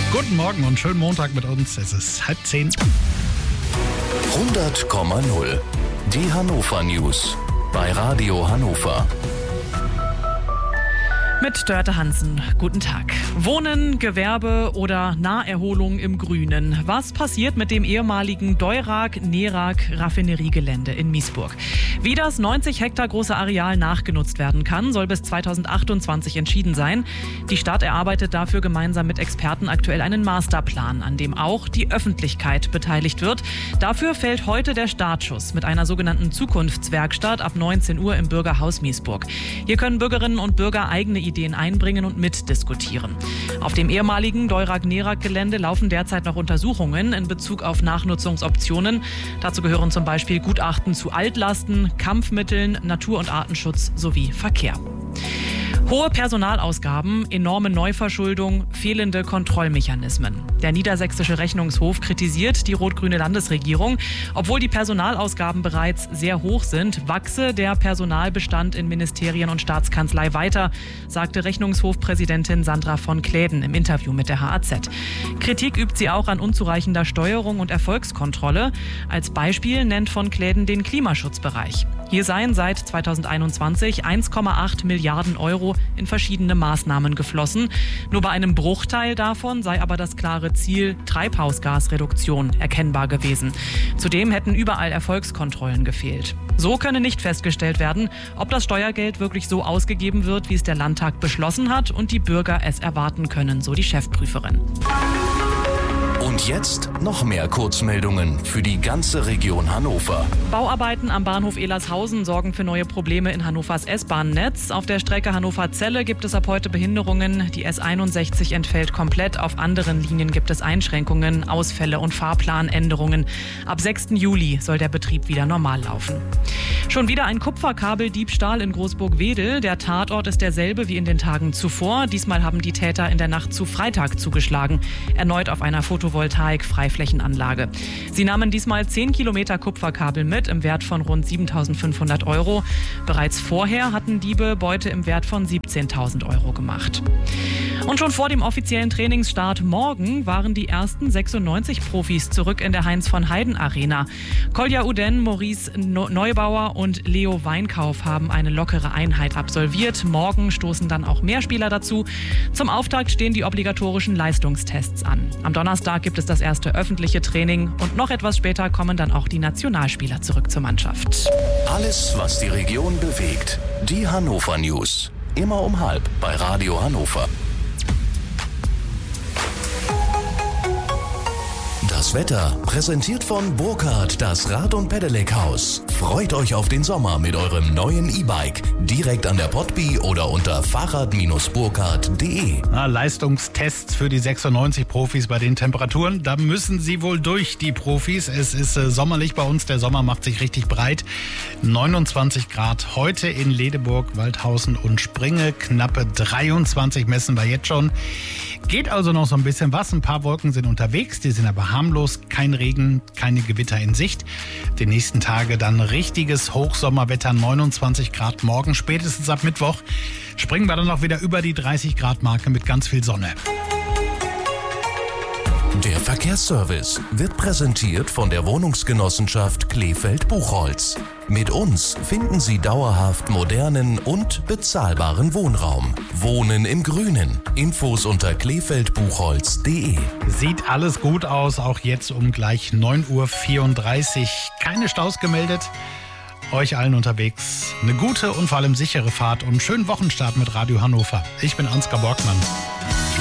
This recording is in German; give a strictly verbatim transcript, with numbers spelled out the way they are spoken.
Guten Morgen und schönen Montag mit uns. Es ist halb zehn. hundert Komma null. Die Hannover News bei Radio Hannover. Mit Dörte Hansen, guten Tag. Wohnen, Gewerbe oder Naherholung im Grünen. Was passiert mit dem ehemaligen Deurag-Nerak-Raffineriegelände in Miesburg? Wie das neunzig Hektar große Areal nachgenutzt werden kann, soll bis zweitausendachtundzwanzig entschieden sein. Die Stadt erarbeitet dafür gemeinsam mit Experten aktuell einen Masterplan, an dem auch die Öffentlichkeit beteiligt wird. Dafür fällt heute der Startschuss mit einer sogenannten Zukunftswerkstatt ab neunzehn Uhr im Bürgerhaus Miesburg. Hier können Bürgerinnen und Bürger eigene Ideen einbringen und mitdiskutieren. Auf dem ehemaligen Deurag-Nerak-Gelände laufen derzeit noch Untersuchungen in Bezug auf Nachnutzungsoptionen. Dazu gehören zum Beispiel Gutachten zu Altlasten, Kampfmitteln, Natur- und Artenschutz sowie Verkehr. Hohe Personalausgaben, enorme Neuverschuldung, fehlende Kontrollmechanismen. Der Niedersächsische Rechnungshof kritisiert die rot-grüne Landesregierung. Obwohl die Personalausgaben bereits sehr hoch sind, wachse der Personalbestand in Ministerien und Staatskanzlei weiter, sagte Rechnungshofpräsidentin Sandra von Kläden im Interview mit der H A Z. Kritik übt sie auch an unzureichender Steuerung und Erfolgskontrolle. Als Beispiel nennt von Kläden den Klimaschutzbereich. Hier seien seit zweitausendeinundzwanzig eins Komma acht Milliarden Euro in verschiedene Maßnahmen geflossen. Nur bei einem Bruchteil davon sei aber das klare Ziel Treibhausgasreduktion erkennbar gewesen. Zudem hätten überall Erfolgskontrollen gefehlt. So könne nicht festgestellt werden, ob das Steuergeld wirklich so ausgegeben wird, wie es der Landtag beschlossen hat und die Bürger es erwarten können, so die Chefprüferin. Und jetzt noch mehr Kurzmeldungen für die ganze Region Hannover. Bauarbeiten am Bahnhof Ehlershausen sorgen für neue Probleme in Hannovers S-Bahn-Netz. Auf der Strecke Hannover-Celle gibt es ab heute Behinderungen. Die S einundsechzig entfällt komplett. Auf anderen Linien gibt es Einschränkungen, Ausfälle und Fahrplanänderungen. Ab sechsten Juli soll der Betrieb wieder normal laufen. Schon wieder ein Kupferkabeldiebstahl in Großburg-Wedel. Der Tatort ist derselbe wie in den Tagen zuvor. Diesmal haben die Täter in der Nacht zu Freitag zugeschlagen. Erneut auf einer Photovoltaik-Freiflächenanlage. Sie nahmen diesmal zehn Kilometer Kupferkabel mit im Wert von rund siebentausendfünfhundert Euro. Bereits vorher hatten Diebe Beute im Wert von siebzehntausend Euro gemacht. Und schon vor dem offiziellen Trainingsstart morgen waren die ersten sechsundneunzig Profis zurück in der Heinz-von-Heiden-Arena. Kolja Uden, Maurice Neubauer und Leo Weinkauf haben eine lockere Einheit absolviert. Morgen stoßen dann auch mehr Spieler dazu. Zum Auftakt stehen die obligatorischen Leistungstests an. Am Donnerstag gibt es das erste öffentliche Training und noch etwas später kommen dann auch die Nationalspieler zurück zur Mannschaft. Alles, was die Region bewegt. Die Hannover News. Immer um halb bei Radio Hannover. Das Wetter präsentiert von Burkhardt, das Rad- und Pedelec-Haus. Freut euch auf den Sommer mit eurem neuen E-Bike. Direkt an der Potby oder unter fahrrad burkhardt punkt de. Ah, Leistungstests für die sechsundneunzig Profis bei den Temperaturen. Da müssen sie wohl durch, die Profis. Es ist äh, sommerlich bei uns. Der Sommer macht sich richtig breit. neunundzwanzig Grad heute in Ledeburg, Waldhausen und Springe. Knappe dreiundzwanzig messen wir jetzt schon. Geht also noch so ein bisschen was. Ein paar Wolken sind unterwegs. Die sind aber harmlos. Kein Regen, keine Gewitter in Sicht. Die nächsten Tage dann richtiges Hochsommerwetter. neunundzwanzig Grad morgen. Spätestens ab Mittwoch springen wir dann noch wieder über die dreißig Grad Marke mit ganz viel Sonne. Der Verkehrsservice wird präsentiert von der Wohnungsgenossenschaft Kleefeld-Buchholz. Mit uns finden Sie dauerhaft modernen und bezahlbaren Wohnraum. Wohnen im Grünen. Infos unter kleefeld buchholz punkt de. Sieht alles gut aus, auch jetzt um gleich neun Uhr vierunddreißig. Keine Staus gemeldet. Euch allen unterwegs eine gute und vor allem sichere Fahrt und einen schönen Wochenstart mit Radio Hannover. Ich bin Ansgar Borgmann.